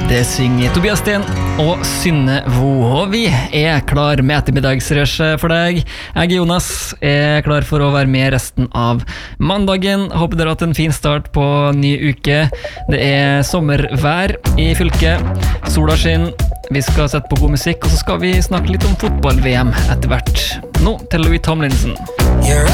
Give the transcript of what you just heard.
Det synger Tobias Sten og Synne Vo, og vi klar med ettermiddagsrøsje for deg. Jeg Jonas, klar for å være med resten av mandagen. Håper dere har hatt en fin start på ny uke. Det sommervær i fylket, sola skinner, vi skal sette på god musikk, og så skal vi snakke litt om fotball-VM etter hvert. Nå til Louis Tomlinson. You're